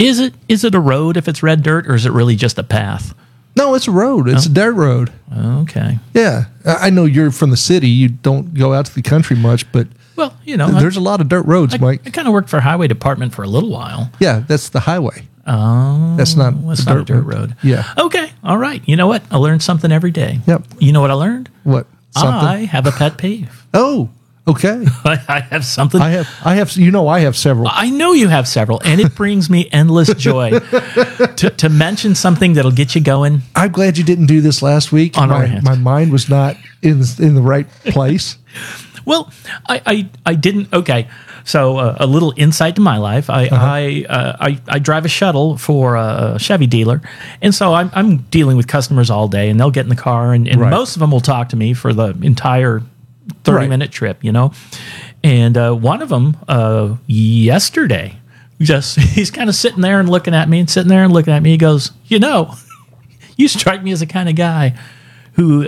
Is it a road if it's red dirt, or is it really just a path? No, it's a road. It's a dirt road. Okay. Yeah. I know you're from the city. You don't go out to the country much, but Well, there's a lot of dirt roads, Mike. I kind of worked for highway department for a little while. Yeah, that's the highway. Oh, That's not a dirt road. Yeah. Okay. All right. You know what? I learned something every day. Yep. You know what I learned? What? Something? I have a pet peeve. Oh, okay. I have something. I have. I have several. I know you have several, and it brings me endless joy to mention something that'll get you going. I'm glad you didn't do this last week. On our hands. My mind was not in the right place. Well, I didn't. Okay, so a little insight to my life. I drive a shuttle for a Chevy dealer, and so I'm dealing with customers all day, and they'll get in the car, and Right. most of them will talk to me for the entire 30-minute trip, And one of them yesterday, he's kind of sitting there and looking at me, He goes, you strike me as the kind of guy who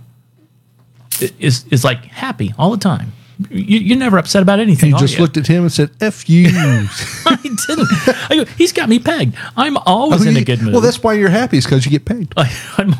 is like happy all the time. You're never upset about anything. You just looked at him and said, "F you." I didn't. I go, he's got me pegged. I'm always in a good mood. Well, that's why you're happy, is because you get paid. I'm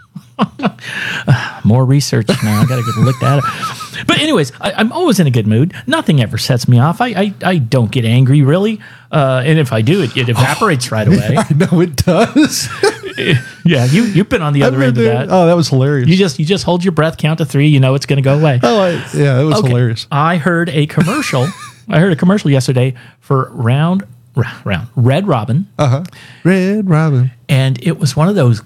more research now. I got to get looked at it. But anyways, I'm always in a good mood. Nothing ever sets me off. I don't get angry, really. And if I do, it evaporates right away. I know it does. Yeah, you've been on the other end of that. Oh, that was hilarious. You just hold your breath, count to 3. It's going to go away. Oh, it was hilarious. I heard a commercial. Yesterday for Round Red Robin. Red Robin. And it was one of those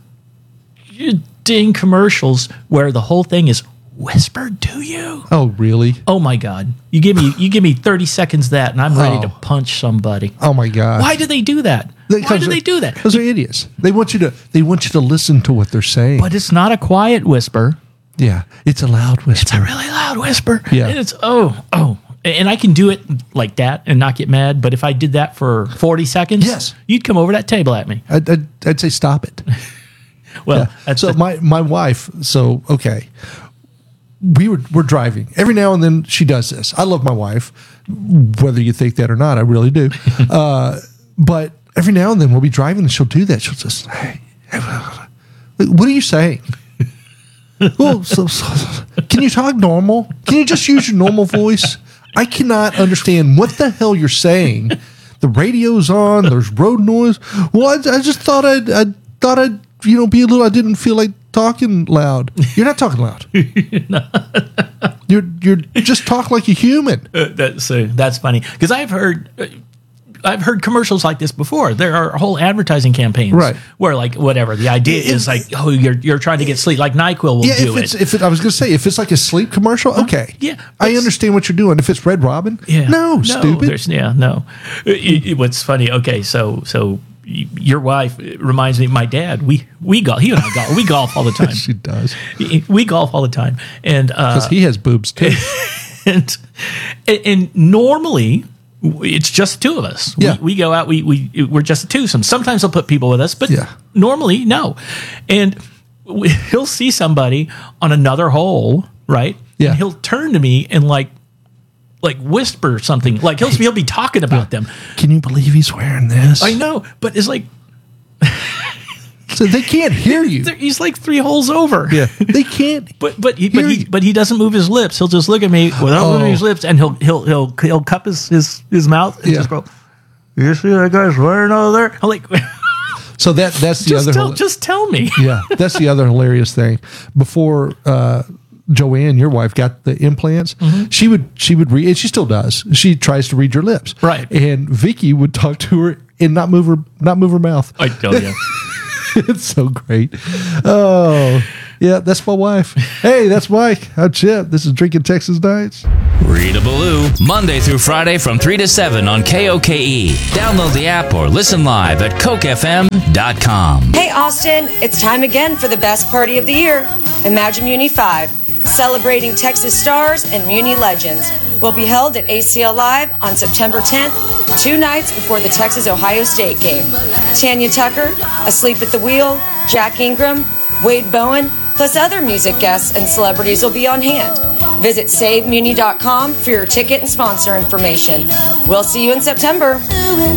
ding commercials where the whole thing is whispered to you. Oh, really? Oh my God! You give me 30 seconds of that, and I'm ready to punch somebody. Oh my God! Why do they do that? Why do they do that? Because they're idiots. They want you to listen to what they're saying. But it's not a quiet whisper. Yeah, it's a loud whisper. It's a really loud whisper. Yeah, and it's and I can do it like that and not get mad. But if I did that for 40 seconds, yes, you'd come over that table at me. I'd say stop it. Well, yeah. So my wife. So okay. We're driving. Every now and then she does this. I love my wife, whether you think that or not. I really do. But every now and then we'll be driving and she'll do that. She'll just, hey, what are you saying? Well, so, can you talk normal? Can you just use your normal voice? I cannot understand what the hell you're saying. The radio's on. There's road noise. Well, I just thought I'd be a little. I didn't feel like talking loud. You're not talking loud. You're just talk like a human. That's funny because I've heard commercials like this before. There are whole advertising campaigns, right, where like whatever the idea is, like, oh, you're trying to get sleep, like NyQuil will do it. I was going to say, if it's like a sleep commercial, okay, yeah, I understand what you're doing. If it's Red Robin, no, stupid. No. What's funny? Okay, so. Your wife reminds me of my dad. We golf. He and I golf. We golf all the time. She does. We golf all the time, and because he has boobs too. and normally it's just the two of us. Yeah. We go out. We're just the two. Sometimes he'll put people with us, but normally no. And he'll see somebody on another hole, right? Yeah. And he'll turn to me and like whisper something, like he'll be talking about them. Can you believe he's wearing this? I know, but it's like so they can't hear you. He's like 3 holes over. Yeah, they can't. But he doesn't move his lips. He'll just look at me without moving his lips, and he'll cup his mouth and just go, "You see that guy's wearing over there?" I'm like, so that's the just tell me. Yeah, that's the other hilarious thing. Before Joanne, your wife, got the implants, she would read, and she still does. She tries to read your lips, right? And Vicky would talk to her and not move her mouth. I tell you, it's so great. Oh, yeah, that's my wife. Hey, that's Mike. I'm Chip. This is Drinking Texas Nights. Rita Ballou, Monday through Friday from 3 to 7 on KOKE. Download the app or listen live at cokefm.com. Hey, Austin, it's time again for the best party of the year, Imagine Muni 5, celebrating Texas stars and Muni legends. Will be held at ACL Live on September 10th, 2 nights before the Texas-Ohio State game. Tanya Tucker, Asleep at the Wheel, Jack Ingram, Wade Bowen, plus other music guests and celebrities will be on hand. Visit SaveMuni.com for your ticket and sponsor information. We'll see you in September.